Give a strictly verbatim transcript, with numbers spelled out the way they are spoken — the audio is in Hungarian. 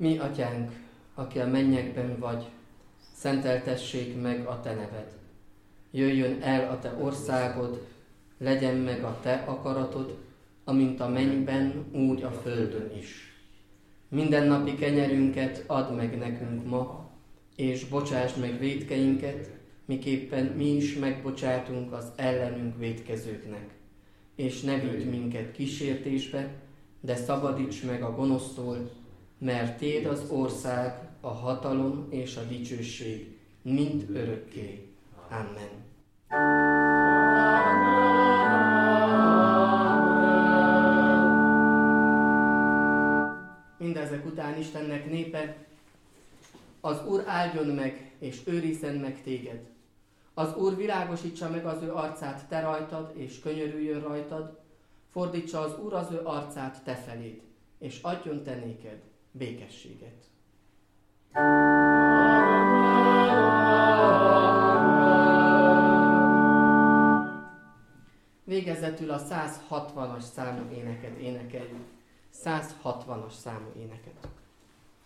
Mi, Atyánk, aki a mennyekben vagy, szenteltessék meg a Te neved. Jöjjön el a Te országod, legyen meg a Te akaratod, amint a mennyben, úgy a földön is. Mindennapi kenyerünket add meg nekünk ma, és bocsásd meg vétkeinket, miképpen mi is megbocsátunk az ellenünk vétkezőknek. És ne vigy minket kísértésbe, de szabadíts meg a gonosztól, mert Téd az ország, a hatalom és a dicsőség mind örökké. Amen. Mindezek után Istennek népe, az Úr áldjon meg és őrizzen meg téged. Az Úr világosítsa meg az ő arcát te rajtad, és könyörüljön rajtad, fordítsa az Úr az ő arcát te feléd, és adjon te néked békességet. Végezetül a száz hatvanas számú éneket énekeljük. száz hatvanas számú éneket.